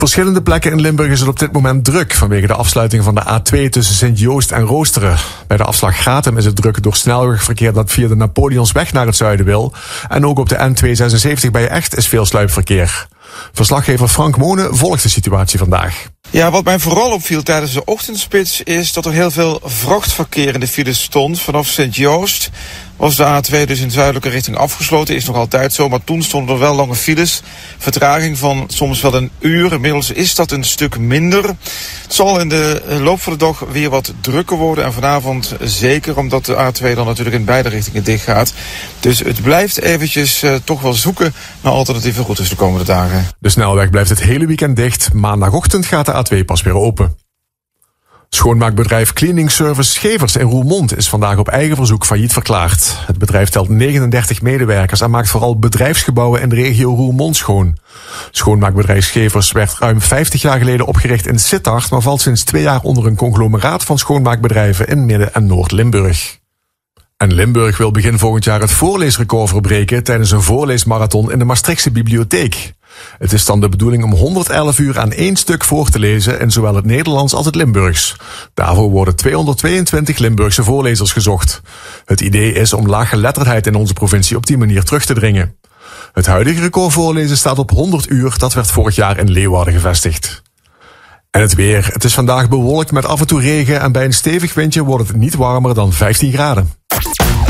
Verschillende plekken in Limburg is het op dit moment druk vanwege de afsluiting van de A2 tussen Sint-Joost en Roosteren. Bij de afslag Gratum is het druk door snelwegverkeer dat via de Napoleonsweg naar het zuiden wil. En ook op de N276 bij Echt is veel sluipverkeer. Verslaggever Frank Monen volgt de situatie vandaag. Ja, wat mij vooral opviel tijdens de ochtendspits is dat er heel veel vrachtverkeer in de file stond. Vanaf Sint-Joost was de A2 dus in zuidelijke richting afgesloten. Is nog altijd zo, maar toen stonden er wel lange files. Vertraging van soms wel een uur. Inmiddels is dat een stuk minder. Het zal in de loop van de dag weer wat drukker worden. En vanavond zeker, omdat de A2 dan natuurlijk in beide richtingen dicht gaat. Dus het blijft eventjes toch wel zoeken naar alternatieve routes de komende dagen. De snelweg blijft het hele weekend dicht. Maandagochtend gaat de A2 pas weer open. Schoonmaakbedrijf Cleaning Service Schevers in Roermond is vandaag op eigen verzoek failliet verklaard. Het bedrijf telt 39 medewerkers en maakt vooral bedrijfsgebouwen in de regio Roermond schoon. Schoonmaakbedrijf Schevers werd ruim 50 jaar geleden opgericht in Sittard, maar valt sinds 2 jaar onder een conglomeraat van schoonmaakbedrijven in Midden- en Noord-Limburg. En Limburg wil begin volgend jaar het voorleesrecord verbreken tijdens een voorleesmarathon in de Maastrichtse bibliotheek. Het is dan de bedoeling om 111 uur aan 1 stuk voor te lezen in zowel het Nederlands als het Limburgs. Daarvoor worden 222 Limburgse voorlezers gezocht. Het idee is om laaggeletterdheid in onze provincie op die manier terug te dringen. Het huidige record voorlezen staat op 100 uur, dat werd vorig jaar in Leeuwarden gevestigd. En het weer. Het is vandaag bewolkt met af en toe regen en bij een stevig windje wordt het niet warmer dan 15 graden.